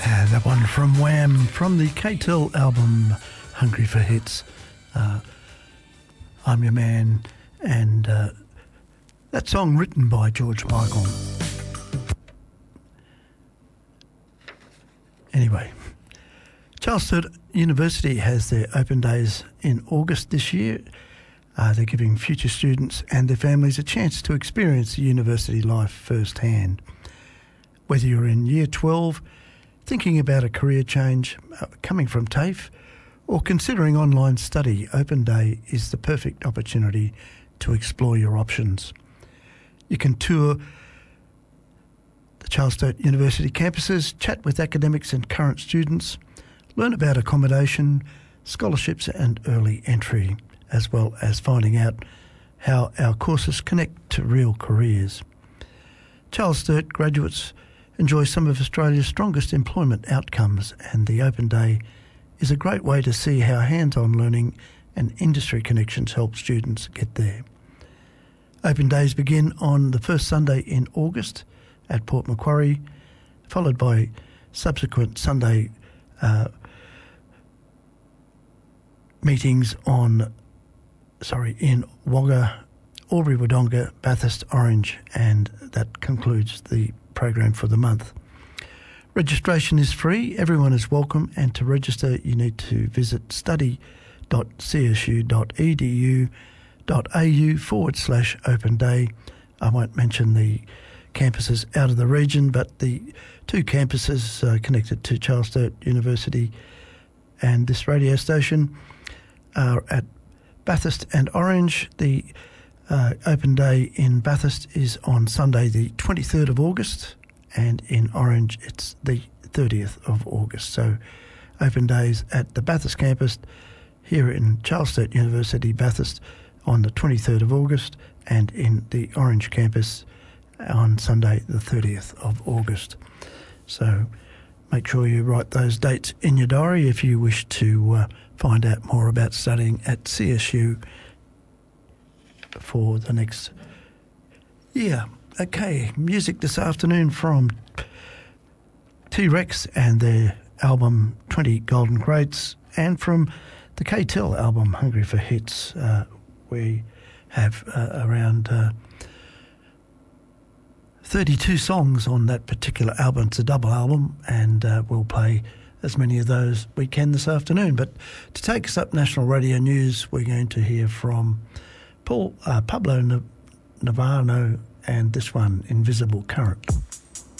That one from Wham, from the K-Tel album Hungry for Hits. I'm Your Man, and that song written by George Michael. Anyway, Charles Sturt University has their open days in August this year. They're giving future students and their families a chance to experience university life firsthand. Whether you're in Year 12, thinking about a career change, coming from TAFE, or considering online study, Open Day is the perfect opportunity to explore your options. You can tour the Charles Sturt University campuses, chat with academics and current students, learn about accommodation, scholarships and early entry, as well as finding out how our courses connect to real careers. Charles Sturt graduates enjoy some of Australia's strongest employment outcomes, and the Open Day is a great way to see how hands-on learning and industry connections help students get there. Open Days begin on the first Sunday in August at Port Macquarie, followed by subsequent Sunday meetings in Wagga, Albury-Wodonga, Bathurst, Orange, and that concludes the program for the month. Registration is free, everyone is welcome, and to register you need to visit study.csu.edu.au/open day. I won't mention the campuses out of the region, but the two campuses connected to Charles Sturt University and this radio station are at Bathurst and Orange. The Open Day in Bathurst is on Sunday the 23rd of August, and in Orange it's the 30th of August. So Open Days at the Bathurst campus here in Charles Sturt University, Bathurst, on the 23rd of August, and in the Orange campus on Sunday the 30th of August. So make sure you write those dates in your diary if you wish to find out more about studying at CSU for the next year. Okay, music this afternoon from T-Rex and their album 20 Golden Crates, and from the K-Tel album Hungry for Hits. We have around 32 songs on that particular album. It's a double album, and we'll play as many of those we can this afternoon. But to take us up National Radio News, we're going to hear from Pablo Navarro and this one, Invisible Current.